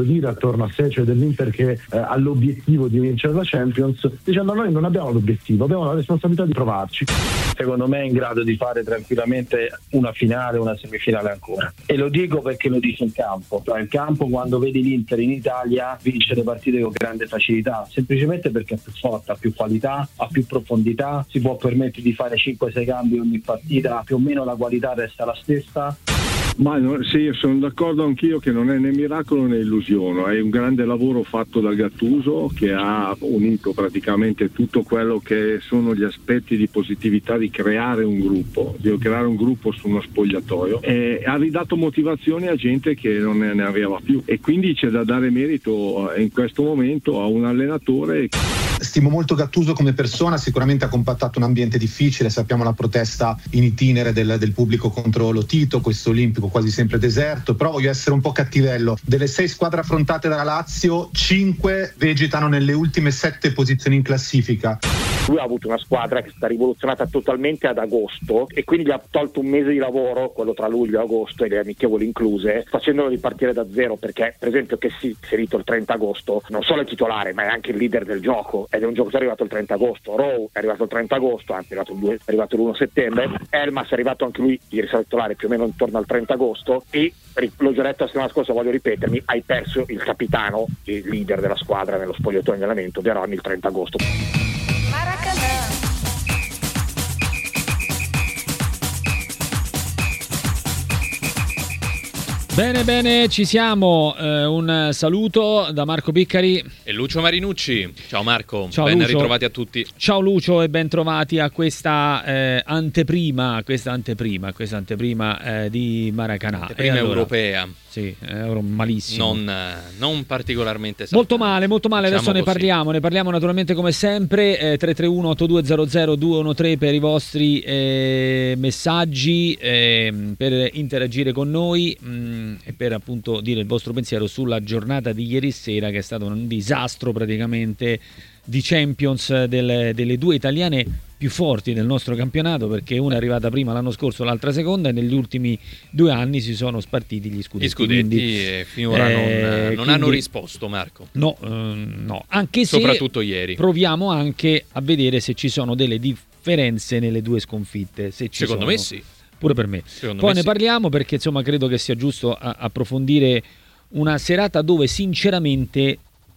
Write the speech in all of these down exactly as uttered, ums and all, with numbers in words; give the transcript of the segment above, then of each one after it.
sentito dire attorno a sé, cioè dell'Inter che eh, ha l'obiettivo di vincere la Champions, dicendo noi non abbiamo l'obiettivo, abbiamo la responsabilità di provarci. Secondo me è in grado di fare tranquillamente una finale, una semifinale ancora, e lo dico perché lo dice in campo. Cioè, in campo, quando vedi l'Inter in Italia, vince le partite con grande facilità, semplicemente perché è più forte, ha più qualità, ha più profondità, si può permettere di fare cinque sei cambi ogni partita, più o meno la qualità resta la stessa. Ma no, sì, sono d'accordo anch'io che non è né miracolo né illusione, è un grande lavoro fatto da Gattuso, che ha unito praticamente tutto quello che sono gli aspetti di positività di creare un gruppo, di creare un gruppo su uno spogliatoio, e ha ridato motivazioni a gente che non ne, ne aveva più, e quindi c'è da dare merito in questo momento a un allenatore. Stimo molto Gattuso come persona, sicuramente ha compattato un ambiente difficile, sappiamo la protesta in itinere del, del pubblico contro lo Tito, questo olimpico quasi sempre deserto, però voglio essere un po' cattivello. Delle sei squadre affrontate dalla Lazio, cinque vegetano nelle ultime sette posizioni in classifica. Lui ha avuto una squadra che è stata rivoluzionata totalmente ad agosto e quindi gli ha tolto un mese di lavoro, quello tra luglio e agosto e le amichevoli incluse, facendolo ripartire da zero, perché per esempio che si è inserito il trenta agosto non solo è titolare ma è anche il leader del gioco ed è un giocatore arrivato il trenta agosto. Rowe è arrivato il trenta agosto, anzi è arrivato il, due, è arrivato l'primo settembre. Elmas è arrivato anche lui ieri sera titolare più o meno intorno al trenta agosto, e l'ho già detto la settimana scorsa, voglio ripetermi, hai perso il capitano, il leader della squadra nello spogliatoio di allenamento, Veroni, il trenta agosto. Bene, bene, ci siamo. Eh, un saluto da Marco Piccari e Lucio Marinucci. Ciao Marco, ciao, ben Lucio. Ritrovati a tutti. Ciao Lucio e ben trovati a questa eh, anteprima, questa anteprima, questa anteprima eh, di Maracanã. Anteprima allora, europea. Sì, ero malissimo. Non, non particolarmente saltante. Molto male, molto male. Diciamo adesso ne così. parliamo, ne parliamo naturalmente come sempre. Eh, tre tre uno otto due zero zero due uno tre per i vostri eh, messaggi, eh, per interagire con noi mh, e per appunto dire il vostro pensiero sulla giornata di ieri sera, che è stato un disastro praticamente di Champions delle, delle due italiane più forti del nostro campionato, perché una è arrivata prima l'anno scorso, l'altra seconda, e negli ultimi due anni si sono spartiti gli scudetti. Gli scudetti quindi, e finora eh, non, non quindi, hanno risposto, Marco. No, ehm, no, anche se soprattutto ieri. Proviamo anche a vedere se ci sono delle differenze nelle due sconfitte. Se ci Secondo sono. me sì. Pure per me. Secondo Poi me ne sì. parliamo, perché insomma credo che sia giusto a- approfondire una serata dove sinceramente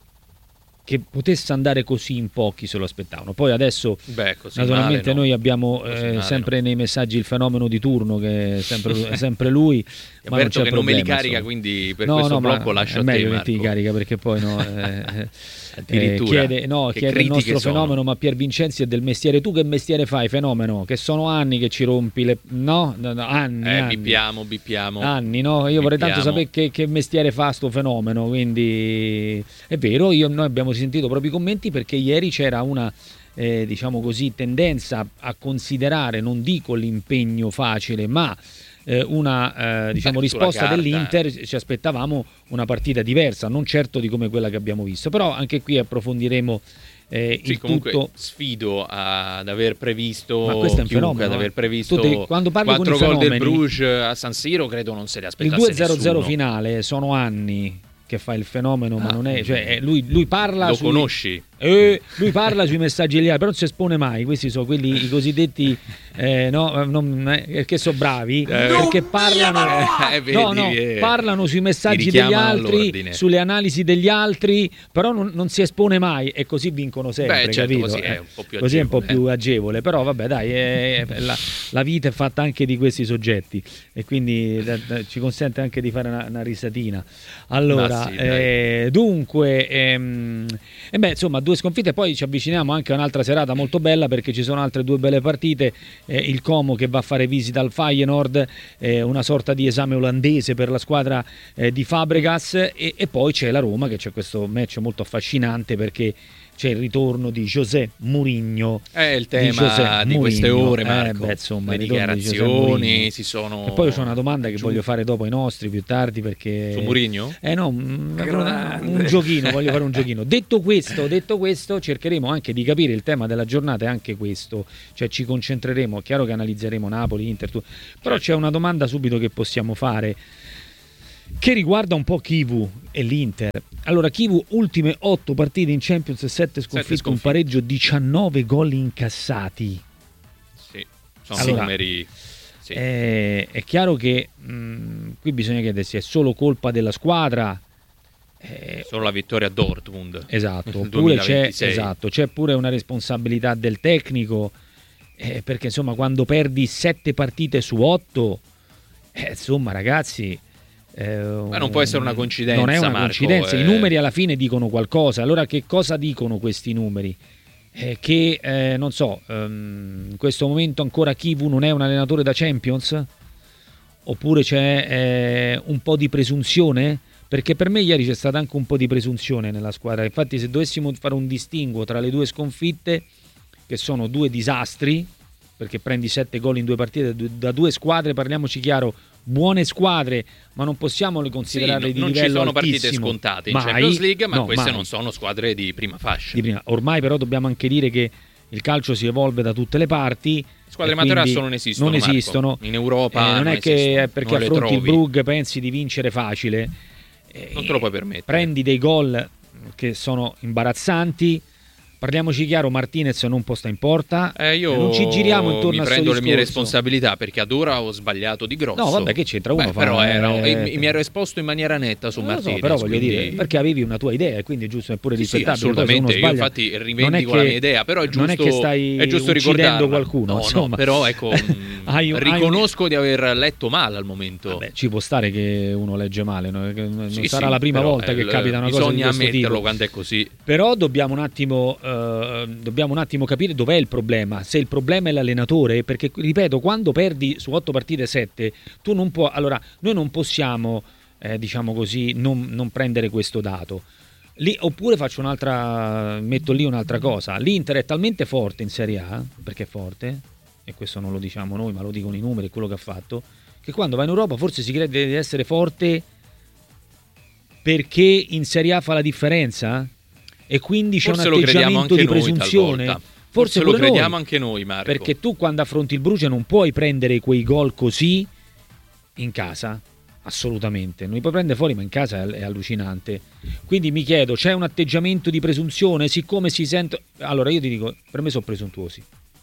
che potesse andare così in pochi se lo aspettavano. Poi adesso Beh, così naturalmente male, no. noi abbiamo eh, male, sempre no. nei messaggi il fenomeno di turno, che è sempre, è sempre lui. Ma non Alberto c'è che problema, non me li carica, insomma. quindi per no, questo no, blocco ma lascio è a te, meglio che Marco. ti carica, perché poi no, eh, Addirittura, eh, chiede, no, che chiede il nostro sono. fenomeno, ma Pier Vincenzi è del mestiere. Tu che mestiere fai, fenomeno? Che sono anni che ci rompi le... no, no, no anni, eh, anni. bippiamo bippiamo anni, no? Io vorrei tanto sapere che, che mestiere fa sto fenomeno, quindi è vero, io, noi abbiamo sentito proprio i commenti, perché ieri c'era una eh, diciamo così tendenza a considerare, non dico l'impegno facile, ma eh, una eh, diciamo Beh, risposta carta, dell'Inter. Ci aspettavamo una partita diversa, non certo di come quella che abbiamo visto, però anche qui approfondiremo Eh, sì, il comunque tutto. Sfido ad aver previsto, Ma questo è un chiunque, fenomeno, ad aver previsto tu ti, quando parli quattro con i gol del fenomeni, Bruges a San Siro, credo non se li il aspettasse due zero zero nessuno. finale sono anni che fa il fenomeno, ma Ah, non è, cioè lui, lui parla lo sui, conosci? Eh, lui parla sui messaggi degli altri, però non si espone mai. Questi sono quelli, i cosiddetti eh, no, non, eh, che sono bravi, eh, perché parlano eh, vedi, no, no, eh, parlano sui messaggi degli altri, all'ordine. sulle analisi degli altri, però non, non si espone mai, e così vincono sempre. Beh, certo, capito? così è Eh, un po' più così è un po' agevole, più agevole, però vabbè dai, eh, la, la vita è fatta anche di questi soggetti, e quindi da, da, ci consente anche di fare una, una risatina. Allora, sì, eh, dunque ehm, e beh, insomma, due sconfitte. Poi ci avviciniamo anche a un'altra serata molto bella, perché ci sono altre due belle partite. Eh, il Como che va a fare visita al Feyenoord, eh, una sorta di esame olandese per la squadra eh, di Fabregas, e, e poi c'è la Roma, che c'è questo match molto affascinante, perché c'è il ritorno di José Mourinho. È il tema di, José di queste Mourinho. ore, Marco. Eh, beh, insomma, le il ritorno di José dichiarazioni Mourinho. si sono. E poi c'è una domanda che giù. voglio fare dopo ai nostri più tardi, perché Su Mourinho? Eh no, un, un giochino, voglio fare un giochino. Detto questo, detto questo, cercheremo anche di capire il tema della giornata, è anche questo, cioè ci concentreremo, è chiaro che analizzeremo Napoli, Inter, tu, però c'è una domanda subito che possiamo fare. che riguarda un po' Chivu e l'Inter. Allora, Chivu, ultime otto partite in Champions, sette sconfitte, sconfitte. un pareggio, diciannove gol incassati. Sì, sono allora, numeri. Sì. È, è chiaro che mh, qui bisogna chiedersi: è solo colpa della squadra? Eh, solo la vittoria a Dortmund. Esatto, oppure c'è, esatto, c'è pure una responsabilità del tecnico, eh, perché insomma quando perdi sette partite su otto, eh, insomma ragazzi, eh, ma non può essere una coincidenza. Non è una Marco, coincidenza, eh... i numeri alla fine dicono qualcosa. Allora che cosa dicono questi numeri? Eh, che eh, non so, um, in questo momento ancora Chivu non è un allenatore da Champions? Oppure c'è eh, un po' di presunzione? Perché per me ieri c'è stata anche un po' di presunzione nella squadra. Infatti, se dovessimo fare un distinguo tra le due sconfitte, che sono due disastri, perché prendi sette gol in due partite da due squadre, parliamoci chiaro, buone squadre, ma non possiamo le considerarle sì, di non livello altissimo. Non ci sono altissimo. partite scontate in mai, Champions League, ma no, queste mai. non sono squadre di prima fascia. Di prima. Ormai però dobbiamo anche dire che il calcio si evolve da tutte le parti. Squadre materasso non esistono, non Marco. esistono. In Europa eh, non, non è che esistono. perché non affronti il Brugge pensi di vincere facile. Eh, non te lo puoi permettere. Prendi dei gol che sono imbarazzanti. Parliamoci chiaro, Martinez non può stare in porta. Eh, io non ci giriamo intorno mi a prendo sto le mie discorso. responsabilità, perché ad ora ho sbagliato di grosso. No, vabbè, che c'entra uno? Beh, fa, però era, eh, mi ero esposto in maniera netta su non lo Martinez. so, però voglio quindi... dire, perché avevi una tua idea e quindi è giusto, è pure sì, rispettabile. sì, assolutamente. Sbaglia, io infatti rivendico non è che, la mia idea, però è giusto, non è che stai è giusto uccidendo ricordarla. qualcuno. No, insomma. no, però ecco, hai, riconosco hai... di aver letto male al momento. Vabbè, ci può stare che uno legge male, no? Non sì, sarà sì, la prima volta il, che capita una cosa di bisogna questo ammetterlo tipo. quando è così. Però dobbiamo un attimo eh, dobbiamo un attimo capire dov'è il problema. Se il problema è l'allenatore, perché ripeto, quando perdi su otto partite sette, tu non puoi, allora noi non possiamo eh, diciamo così non, non prendere questo dato. Lì, oppure faccio un'altra metto lì un'altra cosa. L'Inter è talmente forte in Serie A, perché è forte, e questo non lo diciamo noi ma lo dicono i numeri, quello che ha fatto, che quando va in Europa forse si crede di essere forte perché in Serie A fa la differenza e quindi c'è forse un atteggiamento di presunzione. Forse, forse lo crediamo noi, anche noi, Marco. Perché tu quando affronti il Bruce non puoi prendere quei gol così in casa, assolutamente. Non li puoi prendere fuori, ma in casa è, è allucinante. Quindi mi chiedo, c'è un atteggiamento di presunzione, siccome si sente... Allora io ti dico, per me sono presuntuosi.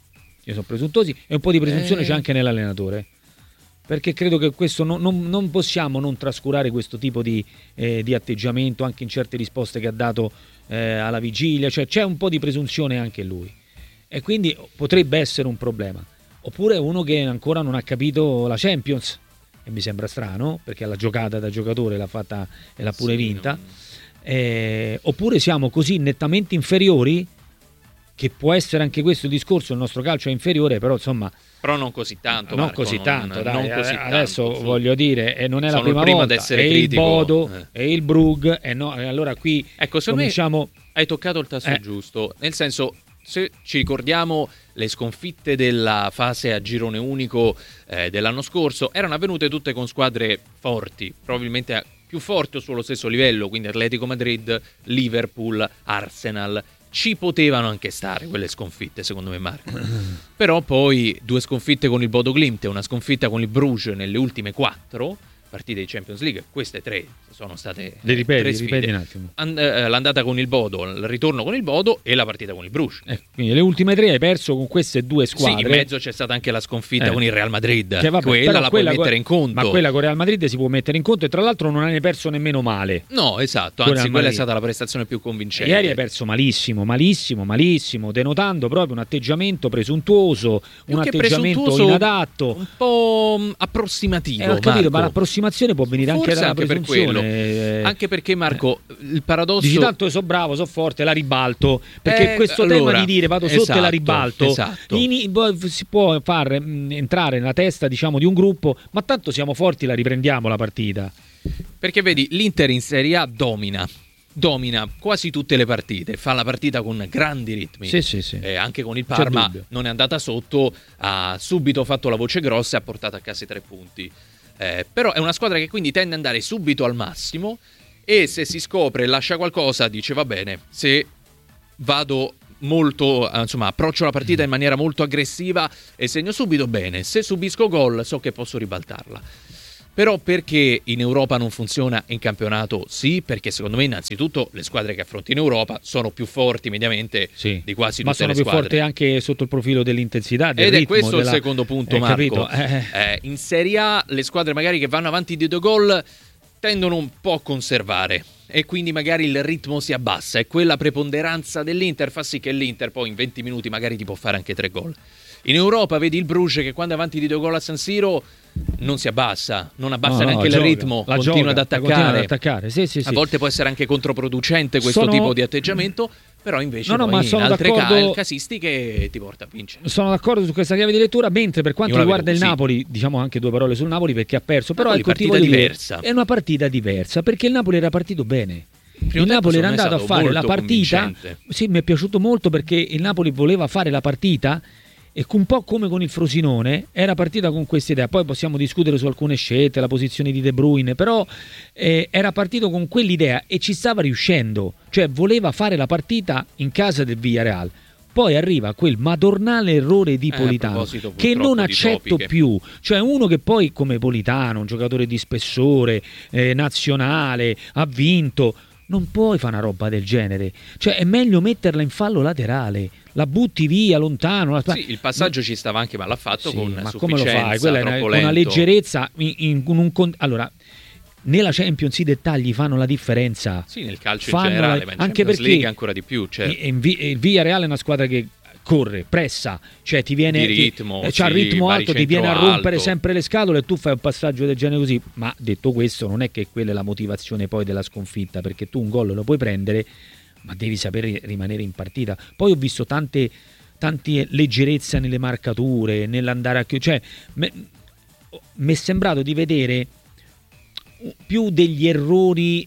Io sono presuntuosi e un po' di presunzione eh... c'è anche nell'allenatore. Perché credo che questo non, non, non possiamo non trascurare questo tipo di, eh, di atteggiamento anche in certe risposte che ha dato eh, alla vigilia, cioè c'è un po' di presunzione anche lui e quindi potrebbe essere un problema. Oppure uno che ancora non ha capito la Champions, e mi sembra strano perché la giocata da giocatore l'ha fatta e l'ha pure sì, vinta, non... eh, oppure siamo così nettamente inferiori che può essere anche questo il discorso, il nostro calcio è inferiore, però insomma però non così tanto, non Marco, così non, tanto, dai, non così adesso tanto, voglio dire, e non è la prima, prima volta, essere è critico. il Bodo, eh. è il Brugge, e no, e allora qui ecco, secondo cominciamo... me hai toccato il tasto eh. giusto, nel senso, se ci ricordiamo le sconfitte della fase a girone unico eh, dell'anno scorso, erano avvenute tutte con squadre forti, probabilmente più forti o sullo stesso livello, quindi Atletico Madrid, Liverpool, Arsenal. Ci potevano anche stare quelle sconfitte, secondo me, Marco. Però poi due sconfitte con il Bodo Glimt e una sconfitta con il Bruges nelle ultime quattro partite di Champions League, queste tre sono state le ripeti, tre sfide. ripeti un attimo. And- eh, l'andata con il Bodo, il ritorno con il Bodo e la partita con il Bruges. Eh, quindi le ultime tre hai perso con queste due squadre. Sì, in mezzo c'è stata anche la sconfitta eh. con il Real Madrid. Che, vabbè, quella la quella puoi mettere in conto. Ma quella con il Real Madrid si può mettere in conto e tra l'altro non hai perso nemmeno male. No, esatto, anzi quella è stata la prestazione più convincente. Ieri hai perso malissimo, malissimo, malissimo, denotando proprio un atteggiamento presuntuoso, più un atteggiamento inadatto, un po' approssimativo. Eh, ho capito, Marco. ma l'approssimazione può venire Forse anche dalla anche per presunzione. quello. Anche perché, Marco, il paradosso... Dici tanto so bravo, so forte, la ribalto. Perché eh, questo allora, tema di dire vado sotto esatto, e la ribalto esatto. in, si può far mh, entrare nella testa, diciamo, di un gruppo, ma tanto siamo forti, la riprendiamo la partita. Perché vedi, l'Inter in Serie A domina. Domina quasi tutte le partite, fa la partita con grandi ritmi. Sì, sì, sì. Eh, anche con il Parma non è andata sotto, ha subito fatto la voce grossa e ha portato a casa i tre punti. Eh, però è una squadra che quindi tende ad andare subito al massimo e se si scopre e lascia qualcosa dice va bene, se vado molto, insomma approccio la partita in maniera molto aggressiva e segno subito bene, se subisco gol so che posso ribaltarla. Però perché in Europa non funziona, in campionato sì? Perché secondo me innanzitutto le squadre che affronti in Europa sono più forti mediamente sì. di quasi ma tutte le squadre. Ma sono più forti anche sotto il profilo dell'intensità, del Ed ritmo, è questo della... il secondo punto, eh, Marco. Eh. Eh, in Serie A le squadre magari che vanno avanti di due gol tendono un po' a conservare e quindi magari il ritmo si abbassa e quella preponderanza dell'Inter fa sì che l'Inter poi in venti minuti magari ti può fare anche tre gol. In Europa vedi il Bruges che quando è avanti di due gol a San Siro non si abbassa, non abbassa no, neanche no, il gioca, ritmo, la continua, gioca, ad attaccare. continua ad attaccare. Sì, sì, sì. A volte può essere anche controproducente questo sono... tipo di atteggiamento, però invece no, no, poi ma sono in altre d'accordo... ca- casistiche ti porta a vincere. Sono d'accordo su questa chiave di lettura, mentre per quanto riguarda il così. Napoli, diciamo anche due parole sul Napoli perché ha perso, però Napoli ecco, ti partita voglio diversa. Dire, è una partita diversa perché il Napoli era partito bene. Il Napoli era andato a fare la partita. Convincente. Sì, mi è piaciuto molto perché il Napoli voleva fare la partita e un po' come con il Frosinone era partita con questa idea. Poi possiamo discutere su alcune scelte, la posizione di De Bruyne, però eh, era partito con quell'idea e ci stava riuscendo, cioè voleva fare la partita in casa del Villarreal. Poi arriva quel madornale errore di Eh, Politano che non accetto più, cioè uno che poi come Politano, un giocatore di spessore eh, nazionale, ha vinto, non puoi fare una roba del genere, cioè è meglio metterla in fallo laterale, la butti via lontano. La... Sì, il passaggio ma... ci stava anche, ma l'ha fatto sì, con ma sufficienza, come lo fai? Quella è una, con una leggerezza in, in, in un con... allora nella Champions i dettagli fanno la differenza. Sì, nel calcio fanno in generale, la... ma in anche Champions perché League ancora di più. Certo. Il Villarreal è una squadra che corre, pressa, cioè ti viene di ritmo, ti, sì, c'ha il ritmo alto, ti viene a rompere alto. sempre le scatole e tu fai un passaggio del genere così. Ma detto questo, non è che quella è la motivazione poi della sconfitta, perché tu un gol lo puoi prendere, ma devi sapere rimanere in partita. Poi ho visto tante tante leggerezze nelle marcature, nell'andare a chiudere, cioè mi è sembrato di vedere più degli errori,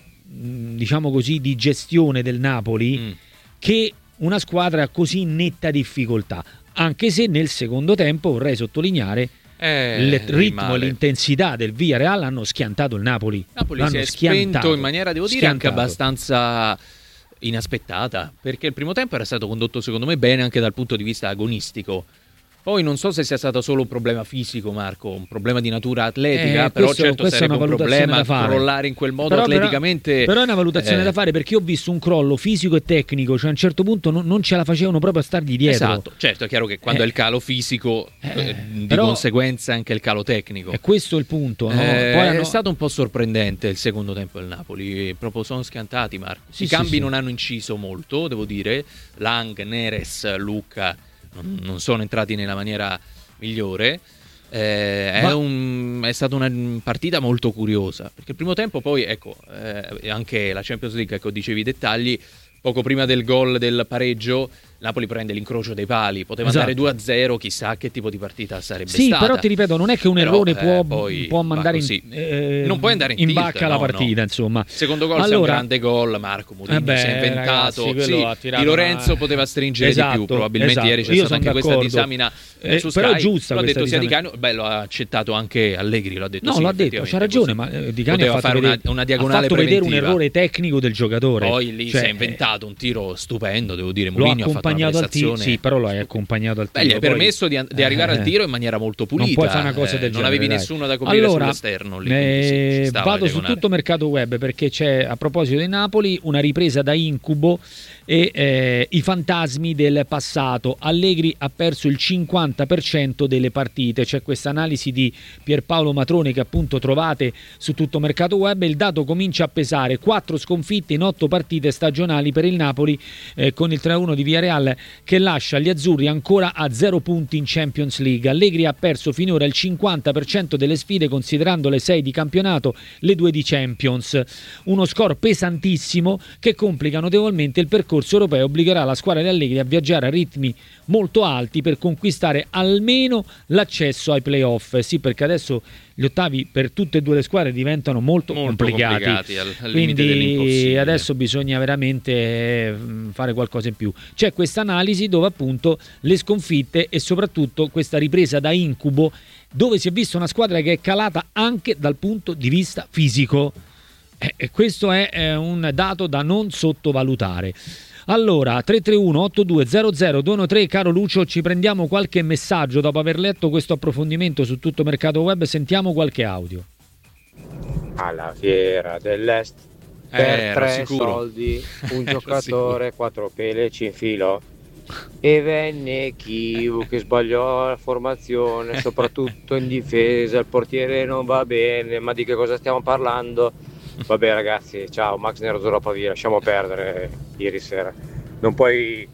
diciamo così, di gestione del Napoli mm. che una squadra così in netta difficoltà, anche se nel secondo tempo vorrei sottolineare eh, il ritmo e l'intensità del Villarreal hanno schiantato il Napoli. Napoli l'hanno si è schiantato, spento in maniera, devo dire, schiantato. anche abbastanza inaspettata, perché il primo tempo era stato condotto secondo me bene anche dal punto di vista agonistico. Poi non so se sia stato solo un problema fisico, Marco, un problema di natura atletica, eh, però questo, certo sarebbe un problema crollare in quel modo però, atleticamente. Però, però è una valutazione eh, da fare, perché io ho visto un crollo fisico e tecnico, cioè a un certo punto non, non ce la facevano proprio a stargli dietro. Esatto, certo, è chiaro che quando eh, è il calo fisico, eh, di però, conseguenza anche il calo tecnico. E questo è il punto. No? Eh, Poi hanno... È stato un po' sorprendente il secondo tempo del Napoli, proprio sono schiantati, Marco. Sì, I sì, cambi sì. non hanno inciso molto, devo dire. Lang, Neres, Lucca non, non sono entrati nella maniera migliore. Eh, è, un, è stata una partita molto curiosa, perché il primo tempo poi, ecco, eh, anche la Champions League, ecco, dicevi i dettagli, poco prima del gol del pareggio Napoli prende l'incrocio dei pali, poteva esatto. andare due a zero, chissà che tipo di partita sarebbe sì, stata. Sì, però ti ripeto, non è che un però, errore eh, può, poi può mandare in, eh, non puoi andare in, in tilt, bacca la no, partita, no. insomma. Secondo gol, allora, è un grande gol, Marco Mourinho eh beh, si è inventato, ragazzi, sì, ha Di Lorenzo una... poteva stringere esatto, di più, probabilmente esatto. ieri c'è Io stata anche d'accordo. questa disamina eh, su Sky, però è giusta, l'ha detto sia Di disamina. Canio, beh, lo ha accettato anche Allegri, l'ha detto no, sì, l'ha detto, c'ha ragione, così. ma eh, Di Canio poteva ha fatto fare vedere, una, una diagonale ha fatto preventiva. vedere un errore tecnico del giocatore, poi lì cioè, si è inventato un tiro stupendo, devo dire, l'ho Mourinho ha fatto una accompagnato al tiro, prestazione. sì, però lo hai accompagnato al Beh, tiro. gli hai poi... permesso di, di arrivare eh, al tiro in maniera molto pulita. Non puoi fare una cosa eh, del non genere, avevi dai. nessuno da coprire allora, sull'esterno lì, eh, sì, vado su tutto mercato web, perché c'è, a proposito di Napoli, una ripresa da incubo e eh, i fantasmi del passato. Allegri ha perso il cinquanta per cento delle partite. C'è questa analisi di Pierpaolo Matrone che appunto trovate su tutto mercato web, e il dato comincia a pesare: quattro sconfitte in otto partite stagionali per il Napoli, eh, con il tre a uno di Villarreal che lascia gli azzurri ancora a zero punti in Champions League. Allegri ha perso finora il cinquanta per cento delle sfide, considerando le sei di campionato, le due di Champions. Uno score pesantissimo che complica notevolmente il percorso europeo, obbligherà la squadra di Allegri a viaggiare a ritmi molto alti per conquistare almeno l'accesso ai playoff. Sì, perché adesso gli ottavi per tutte e due le squadre diventano molto, molto complicati, complicati al, al quindi adesso bisogna veramente fare qualcosa in più. C'è questa analisi dove appunto le sconfitte e soprattutto questa ripresa da incubo, dove si è vista una squadra che è calata anche dal punto di vista fisico, e questo è un dato da non sottovalutare. Allora, tre tre uno otto due zero zero due uno tre, caro Lucio, ci prendiamo qualche messaggio dopo aver letto questo approfondimento su tutto mercato web, sentiamo qualche audio. alla Fiera dell'Est Eh, per ero tre sicuro. soldi un Ero giocatore, quattro pele ci infilò e venne Chivu che sbagliò la formazione, soprattutto in difesa, il portiere non va bene, ma di che cosa stiamo parlando? Vabbè ragazzi, ciao, Max Nerazzurro Pavia, lasciamo perdere ieri sera, non puoi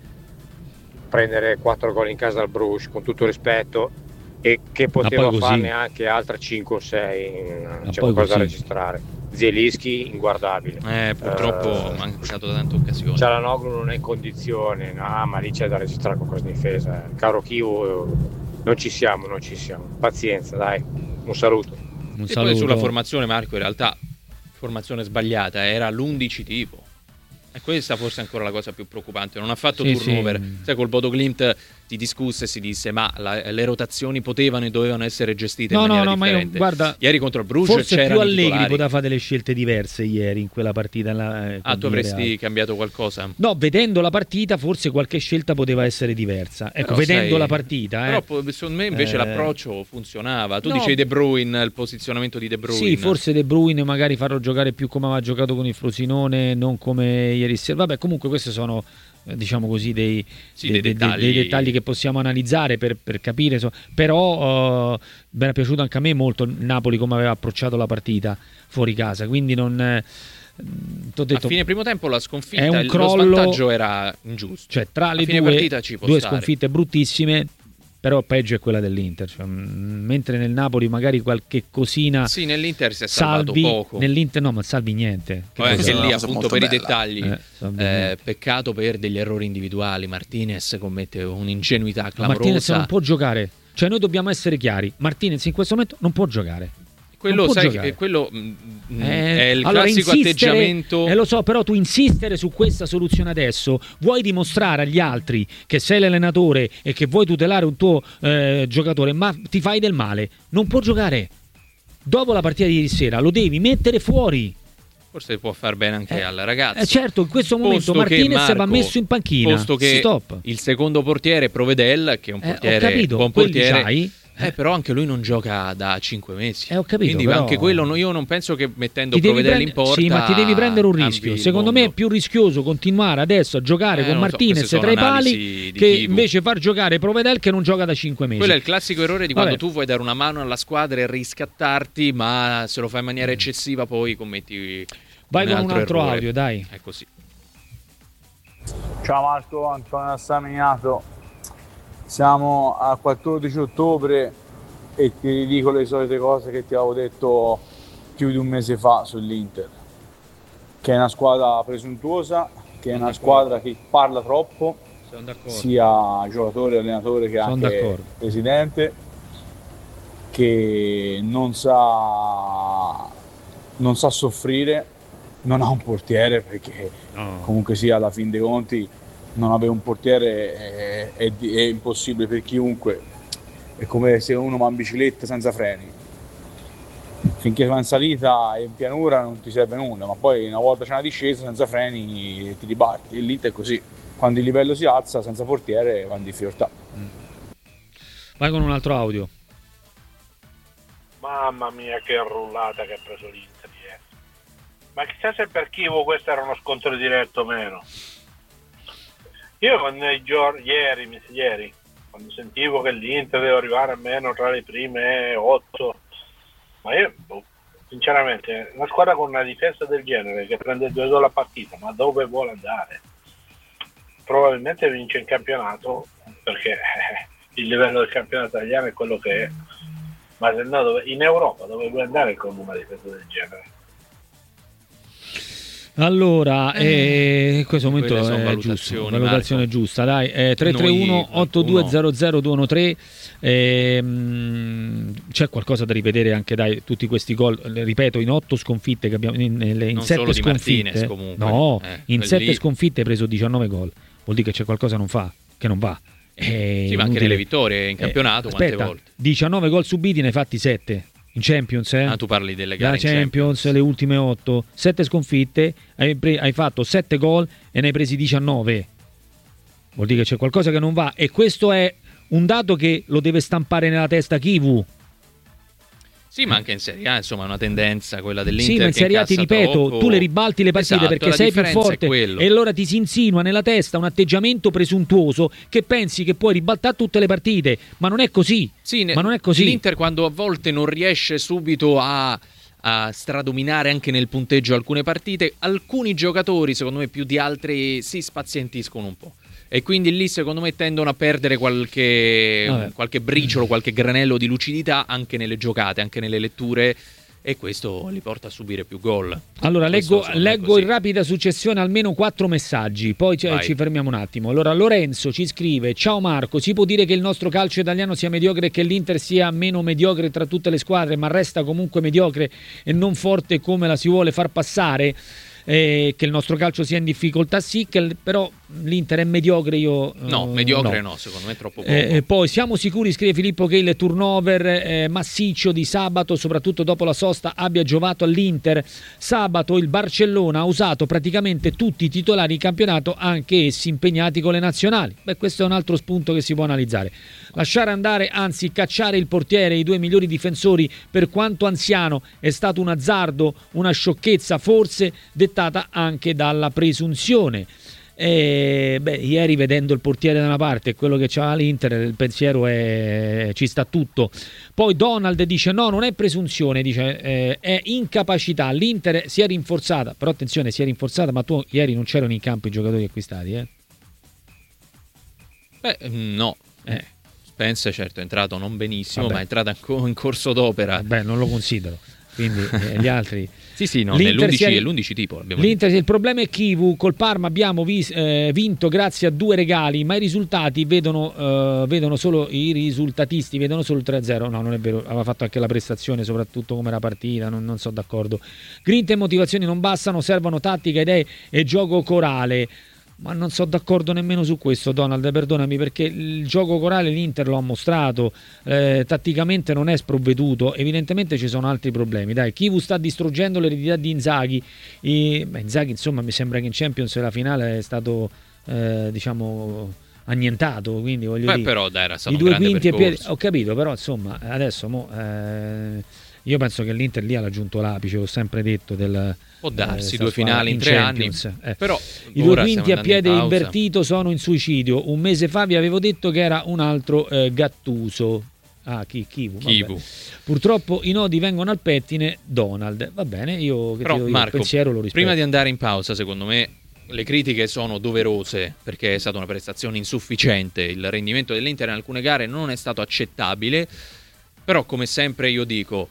prendere quattro gol in casa al Bruges, con tutto rispetto, e che poteva poi così. farne anche altre cinque o sei, Ma c'è poi qualcosa da così. registrare. Zielinski inguardabile. Eh, purtroppo Eh, mancato tante occasioni. Cialanoglu non è in condizione, no, ma lì c'è da registrare qualcosa di difesa. Caro Chivu, non ci siamo, non ci siamo. Pazienza, dai. Un saluto. Un E saluto. poi sulla formazione, Marco, in realtà formazione sbagliata, era l'undici tipo. E questa forse è ancora la cosa più preoccupante. Non ha fatto Sì, turnover. sì. Sai, col Bodo Glimt si discusse e si disse ma la- le rotazioni potevano e dovevano essere gestite No, in no, maniera no, ma io, differente. guarda, Ieri contro il Bruges forse c'erano più i Allegri titolari. poteva fare delle scelte diverse ieri in quella partita. La, eh, Ah, tu con il avresti Real. cambiato qualcosa? No, vedendo la partita forse qualche scelta poteva essere diversa. Ecco, Però, vedendo sai, la partita, eh. Però po- secondo me invece Eh, l'approccio funzionava. Tu no. dicevi De Bruyne, il posizionamento di De Bruyne. Sì, forse De Bruyne magari farlo giocare più come aveva giocato con il Frosinone, non come ieri sera. Vabbè, comunque questi sono eh, diciamo così dei, Sì, dei, dei dei- dettagli. dei dettagli che possiamo analizzare per, per capire, so- però eh, mi era piaciuto anche a me molto il Napoli come aveva approcciato la partita fuori casa, quindi non eh, t'ho detto, A fine primo tempo la sconfitta, è un il- crollo- lo svantaggio era ingiusto. cioè tra le A fine due, partita ci può due stare. sconfitte bruttissime, però peggio è quella dell'Inter, cioè, mh, mentre nel Napoli magari qualche cosina Sì, nell'Inter si è salvato salvi, poco. nell'Inter no, ma salvi niente. Che Poi anche cosa- è una lì cosa appunto molto per i bella. dettagli Eh, salvi eh, niente. peccato per degli errori individuali. Martinez commette un'ingenuità Ma Martinez clamorosa. non può giocare, cioè noi dobbiamo essere chiari, Martinez in questo momento non può giocare. Quello, non può sai, giocare. che quello mm, mm, Eh, è il allora, classico insistere- atteggiamento. Eh, lo so, però tu insistere su questa soluzione adesso, vuoi dimostrare agli altri che sei l'allenatore e che vuoi tutelare un tuo eh, giocatore, ma ti fai del male. Non può giocare. Dopo la partita di ieri sera lo devi mettere fuori. Forse può far bene anche Eh, al ragazzo. eh, certo, in questo momento Posto che, Martinez va Marco, messo in panchina. Posto che Stop. il secondo portiere è Provedel, che è un Eh, ho portiere capito, buon quelli portiere. c'hai. Eh, però anche lui non gioca da cinque mesi. Eh, ho capito, Quindi però- anche quello no- io non penso che mettendo Ti devi Provedel in prendere- porta sì, ma ti devi prendere un cambi rischio. il Secondo me mondo. è più rischioso continuare adesso a giocare Eh, con non lo so, Martinez queste tra i sono pali analisi di che Kivu. invece far giocare Provedel che non gioca da cinque mesi. Quello è il classico errore di quando Vabbè. tu vuoi dare una mano alla squadra e riscattarti, ma se lo fai in maniera eccessiva poi commetti Vai un con altro un altro errore. audio, dai. È così. Ciao Marco, Antonio Assaminato. Siamo a quattordici ottobre e ti ridico le solite cose che ti avevo detto più di un mese fa sull'Inter, che è una squadra presuntuosa, che è una squadra che parla troppo, Sono d'accordo. sia giocatore, allenatore che Sono anche d'accordo. presidente, che non sa, non sa soffrire, non ha un portiere perché No. comunque sia alla fin dei conti non avere un portiere è, è di- è impossibile per chiunque, è come se uno va in bicicletta senza freni, finché va in salita e in pianura non ti serve nulla, ma poi una volta c'è una discesa senza freni ti ribalti, e lì è così, quando il livello si alza senza portiere va in difficoltà. Vai con un altro audio. Mamma mia che rullata che ha preso l'Inter ieri. Ma chissà se per Chivo questo era uno scontro diretto o meno. Io quando nei giorni, ieri, mi- ieri, quando sentivo che l'Inter deve arrivare almeno tra le prime otto, ma io, boh, sinceramente, una squadra con una difesa del genere che prende due gol a partita, ma dove vuole andare? Probabilmente vince il campionato, perché eh, il livello del campionato italiano è quello che è. Ma se no, dove, in Europa dove vuoi andare con una difesa del genere? Allora, eh, in questo momento Quelle sono è valutazioni, giusto, valutazione Marco. giusta, dai, eh, tre tre uno otto due zero zero due uno tre, ehm, c'è qualcosa da rivedere anche, dai, tutti questi gol, eh, ripeto, in otto sconfitte che abbiamo, in, nelle- in Non sette solo di sconfitte, Martinez, comunque. no, Eh, in quelli sette lì. sconfitte hai preso diciannove gol, vuol dire che c'è qualcosa non fa, che non va. È Sì, ma anche inutile. nelle vittorie in campionato, Eh, quante aspetta, volte? diciannove gol subiti, ne hai fatti sette in Champions, eh? Ah, tu parli delle La gare in Champions, le ultime otto, sette sconfitte, hai, pre- hai fatto sette gol e ne hai presi diciannove. Vuol dire che c'è qualcosa che non va, e questo è un dato che lo deve stampare nella testa Kivu. Sì, ma anche in Serie A, insomma, è una tendenza quella dell'Inter. Sì, ma in Serie A ti ripeto, troppo. tu le ribalti le partite, esatto, perché sei più forte e allora ti si insinua nella testa un atteggiamento presuntuoso che pensi che puoi ribaltare tutte le partite, ma non è così. Sì, ma non è così. L'Inter quando a volte non riesce subito a, a stradominare anche nel punteggio alcune partite, alcuni giocatori, secondo me più di altri, si spazientiscono un po'. E quindi lì secondo me tendono a perdere qualche, qualche briciolo, qualche granello di lucidità anche nelle giocate, anche nelle letture, e questo li porta a subire più gol. Allora leggo, leggo in rapida successione almeno quattro messaggi, poi ci, ci fermiamo un attimo. Allora Lorenzo ci scrive: ciao Marco, si può dire che il nostro calcio italiano sia mediocre e che l'Inter sia meno mediocre tra tutte le squadre, ma resta comunque mediocre e non forte come la si vuole far passare? Eh, che il nostro calcio sia in difficoltà, sì, che però l'Inter è mediocre, io no, uh, mediocre no. no, secondo me è troppo poco. Eh, poi siamo sicuri, scrive Filippo, che il turnover eh, massiccio di sabato, soprattutto dopo la sosta, abbia giovato all'Inter. Sabato il Barcellona ha usato praticamente tutti i titolari in campionato, anche essi impegnati con le nazionali. Beh, questo è un altro spunto che si può analizzare. Lasciare andare, anzi cacciare il portiere e i due migliori difensori, per quanto anziano, è stato un azzardo, una sciocchezza forse dettata anche dalla presunzione. E, beh, ieri vedendo il portiere da una parte e quello che c'ha l'Inter, il pensiero è ci sta tutto. Poi Donald dice no, non è presunzione, dice eh, è incapacità. L'Inter si è rinforzata, però attenzione, si è rinforzata, ma tu ieri non c'erano in campo i giocatori acquistati, eh? Beh, no. Eh. Spence certo è entrato non benissimo, Vabbè. ma è entrato in corso d'opera. Beh, non lo considero. Quindi eh, gli altri sì sì no, nell'undici, è l'undici tipo l'Inter, il problema è Chivu. Col Parma abbiamo vis, eh, vinto grazie a due regali, ma i risultati vedono, eh, vedono solo i risultatisti vedono solo il tre a zero. No, non è vero, aveva fatto anche la prestazione, soprattutto come era partita, non, non sono d'accordo. Grinta e motivazioni non bastano, servono tattica, idee e gioco corale. Ma non sono d'accordo nemmeno su questo, Donald, perdonami, perché il gioco corale l'Inter lo ha mostrato, eh, tatticamente non è sprovveduto, evidentemente ci sono altri problemi. Dai, Chivu sta distruggendo l'eredità di Inzaghi. E, beh, Inzaghi, insomma, mi sembra che in Champions la finale è stato, eh, diciamo, annientato, quindi voglio Beh, dire, però dai, era stato i un due grande quinti e piedi, percorso. ho capito, però insomma, adesso mo, eh, io penso che l'Inter lì ha raggiunto l'apice, ho sempre detto del può darsi eh, due finali in, in tre Champions. anni, eh. però i due quinti a piede in invertito sono in suicidio. Un mese fa vi avevo detto che era un altro eh, Gattuso. Ah, chi, Chivu, Chivu. Purtroppo i nodi vengono al pettine. Donald, va bene, io che però, ti do io, Marco, il pensiero lo rispetto. Prima di andare in pausa, secondo me le critiche sono doverose, perché è stata una prestazione insufficiente, il rendimento dell'Inter in alcune gare non è stato accettabile, però come sempre io dico,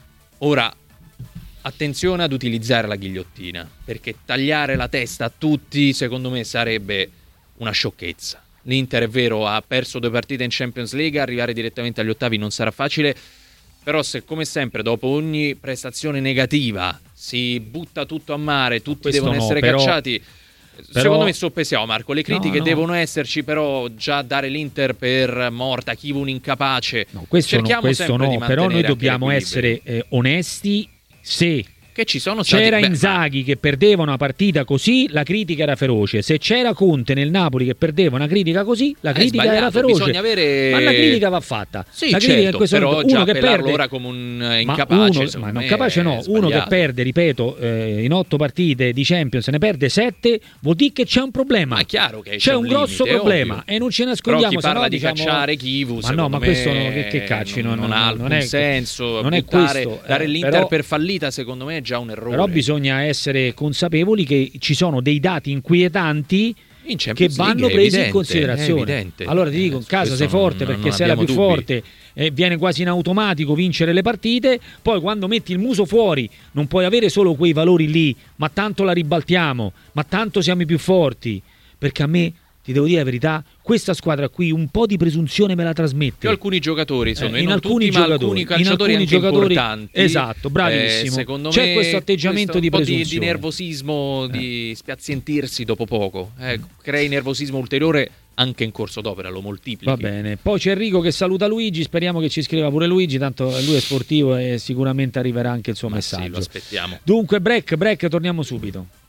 ora attenzione ad utilizzare la ghigliottina, perché tagliare la testa a tutti secondo me sarebbe una sciocchezza. L'Inter è vero, ha perso due partite in Champions League, arrivare direttamente agli ottavi non sarà facile, però se come sempre dopo ogni prestazione negativa si butta tutto a mare, tutti Questo devono no, essere però, cacciati, però, secondo me soppesiamo, Marco, le critiche no, no. devono esserci, però già dare l'Inter per morta, chi un incapace, no, questo cerchiamo no, questo sempre no, di però noi mantenere dobbiamo anche essere eh, onesti. Se che ci sono stati, c'era beh, Inzaghi che perdeva una partita così, la critica era feroce. Se c'era Conte nel Napoli che perdeva una critica così, la critica era feroce. Bisogna avere... Ma la critica va fatta. Sì, la critica certo, in questo però momento, uno già che perde ora come un ma, incapace, uno, ma non capace no, uno che perde, ripeto, eh, in otto partite di Champions ne perde sette, vuol dire che c'è un problema. Ma è chiaro che c'è, c'è un, un grosso limite, problema ovvio. E non ce ne nascondiamo. Però chi parla no, di diciamo... cacciare Chivu, ma no, ma questo no, che, che cacci non, non, non ha alcun è, senso. Non è buttare, questo. Dare eh, l'Inter però, per fallita secondo me è già un errore. Però bisogna essere consapevoli che ci sono dei dati inquietanti che vanno presi evidente, in considerazione. Allora ti dico, in casa sei forte non, perché non sei la più dubbi. forte, eh, viene quasi in automatico vincere le partite, poi quando metti il muso fuori non puoi avere solo quei valori lì, ma tanto la ribaltiamo, ma tanto siamo i più forti, perché a me, ti devo dire la verità, questa squadra qui un po' di presunzione me la trasmette. Più alcuni giocatori sono eh, in non alcuni tutti, giocatori, ma alcuni calciatori in alcuni anche giocatori, importanti. Esatto, bravissimo. Eh, secondo c'è me questo atteggiamento questo di un po' presunzione, di, di nervosismo, eh. di spiazientirsi dopo poco. Eh, crei nervosismo ulteriore anche in corso d'opera, lo moltiplichi. Va bene. Poi c'è Enrico che saluta Luigi, speriamo che ci scriva pure Luigi, tanto lui è sportivo e sicuramente arriverà anche il suo ma messaggio. Sì, lo aspettiamo. Dunque break, break, torniamo subito.